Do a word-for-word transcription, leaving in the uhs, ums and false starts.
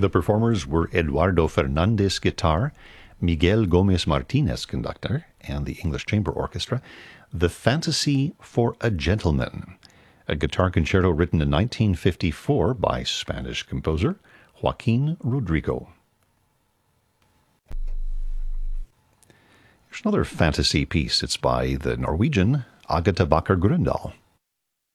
The performers were Eduardo Fernandez guitar, Miguel Gomez Martinez conductor, and the English Chamber Orchestra. The Fantasy for a Gentleman, a guitar concerto written in nineteen fifty-four by Spanish composer Joaquin Rodrigo. Here's another fantasy piece. It's by the Norwegian Agatha Bakker Grøndal.